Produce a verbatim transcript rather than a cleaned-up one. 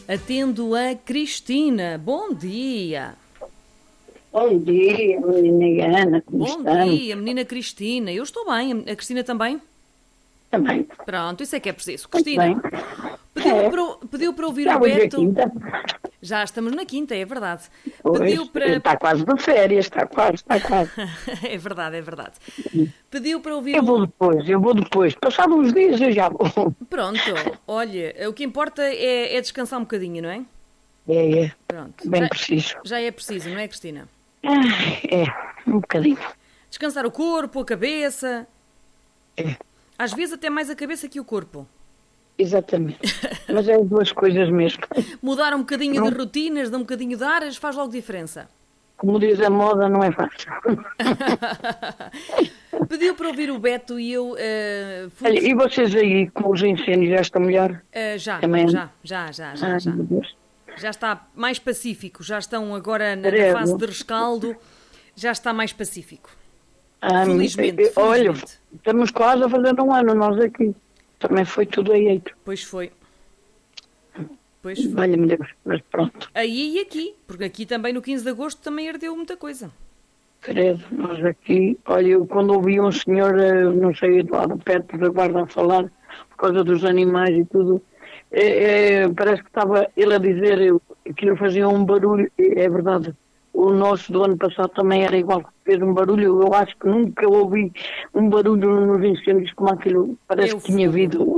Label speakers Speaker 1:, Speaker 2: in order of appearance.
Speaker 1: Atendo a Cristina. Bom dia.
Speaker 2: Bom dia, menina Ana, como
Speaker 1: Bom
Speaker 2: estamos?
Speaker 1: dia, menina Cristina. Eu estou bem. A Cristina também?
Speaker 2: Também,
Speaker 1: Pronto, isso é que é preciso.
Speaker 2: muito
Speaker 1: Cristina,
Speaker 2: bem.
Speaker 1: pediu
Speaker 2: É,
Speaker 1: para, pediu para ouvir
Speaker 2: já
Speaker 1: o
Speaker 2: hoje é
Speaker 1: Beto.
Speaker 2: quinta,
Speaker 1: Já estamos na quinta, é verdade.
Speaker 2: pois,
Speaker 1: Pediu para.
Speaker 2: está quase de férias, está quase, está quase.
Speaker 1: É verdade, é verdade. Pediu para ouvir
Speaker 2: Eu vou
Speaker 1: o.
Speaker 2: depois, eu vou depois. Passados uns dias eu já vou.
Speaker 1: Pronto, olha, o que importa é, é descansar um bocadinho, não é?
Speaker 2: É, é,
Speaker 1: Pronto.
Speaker 2: bem
Speaker 1: Já,
Speaker 2: preciso.
Speaker 1: já é preciso, não é, Cristina?
Speaker 2: Ah, é, um bocadinho.
Speaker 1: Descansar o corpo, a cabeça.
Speaker 2: É,
Speaker 1: Às vezes até mais a cabeça que o corpo.
Speaker 2: exatamente. Mas é as duas coisas mesmo.
Speaker 1: Mudar um bocadinho de
Speaker 2: Pronto,
Speaker 1: rotinas, dar um bocadinho de ares, faz logo diferença.
Speaker 2: como diz a moda, não é fácil.
Speaker 1: Pediu para ouvir o Beto e eu eh, fui.
Speaker 2: Olha, e vocês aí, com os incêndios, já estão melhor?
Speaker 1: eh, já,
Speaker 2: Também?
Speaker 1: já, já, já, já,
Speaker 2: Ai,
Speaker 1: já.
Speaker 2: meu Deus.
Speaker 1: Já está mais pacífico. Já estão agora na, na fase
Speaker 2: Credo.
Speaker 1: de rescaldo. Já está mais pacífico.
Speaker 2: Ah,
Speaker 1: Felizmente,
Speaker 2: eh, olha,
Speaker 1: felizmente.
Speaker 2: estamos quase a fazer um ano, nós aqui. Também foi tudo a eito.
Speaker 1: Pois foi. Pois foi.
Speaker 2: Valha-me Deus, mas pronto.
Speaker 1: Aí e aqui, porque aqui também no quinze de agosto também ardeu muita coisa.
Speaker 2: Credo, nós aqui, olha, eu quando ouvi um senhor, eh, não sei, lá de perto da guarda a falar, por causa dos animais e tudo, eh, eh, parece que estava ele a dizer eh, que ele fazia um barulho, e é verdade. O nosso do ano passado também era igual, fez um barulho, eu acho que nunca ouvi um barulho nos incêndios como aquilo, parece
Speaker 1: É o
Speaker 2: que tinha
Speaker 1: fogo.
Speaker 2: havido